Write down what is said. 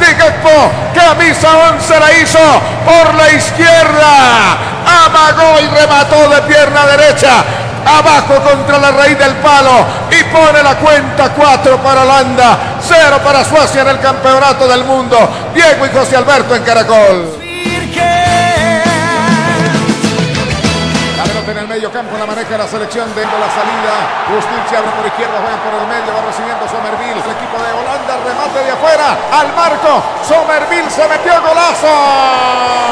de Gakpo, camisa 11 la hizo por la izquierda, amagó y remató de pierna derecha, abajo contra la raíz del palo y pone la cuenta 4 para Holanda, 0 para Suecia en el campeonato del mundo. Diego y José Alberto en Caracol. En el medio campo la maneja la selección de la salida. Justin se abre por izquierda, juega por el medio, va recibiendo Somerville. El equipo de Holanda, remate de afuera al marco. Somerville se metió, golazo.